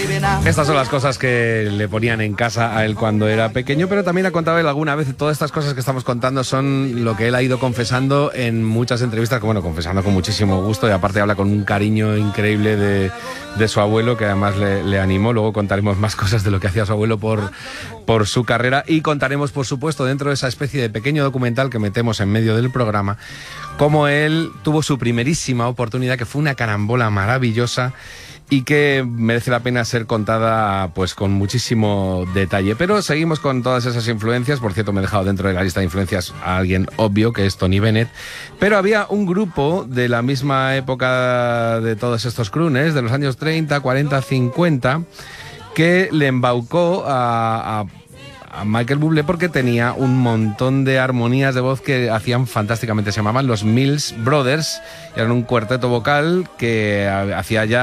Estas son las cosas que le ponían en casa a él cuando era pequeño, pero también ha contado él alguna vez, todas estas cosas que estamos contando son lo que él ha ido confesando en muchas entrevistas, bueno, confesando con muchísimo gusto, y aparte habla con un cariño increíble de su abuelo, que además le animó. Luego contaremos más cosas de lo que hacía su abuelo por su carrera, y contaremos, por supuesto, dentro de esa especie de pequeño documental que metemos en medio del programa, cómo él tuvo su primerísima oportunidad, que fue una carambola maravillosa y que merece la pena ser contada pues con muchísimo detalle. Pero seguimos con todas esas influencias. Por cierto, me he dejado dentro de la lista de influencias a alguien obvio, que es Tony Bennett. Pero había un grupo de la misma época de todos estos crooners, de los años 30, 40, 50, que le embaucó a Michael Bublé porque tenía un montón de armonías de voz que hacían fantásticamente. Se llamaban los Mills Brothers, eran un cuarteto vocal que hacía ya